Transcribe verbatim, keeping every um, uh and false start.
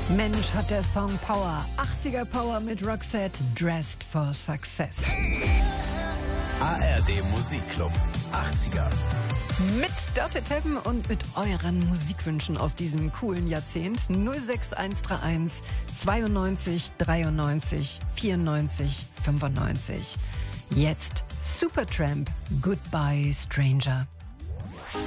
Mensch, hat der Song Power. achtziger Power mit Roxette, Dressed for Success. A R D Musikclub achtziger. Mit Dirty Tappen und mit euren Musikwünschen aus diesem coolen Jahrzehnt. null sechs eins drei eins zweiundneunzig dreiundneunzig vierundneunzig fünfundneunzig. Jetzt Supertramp, Goodbye Stranger.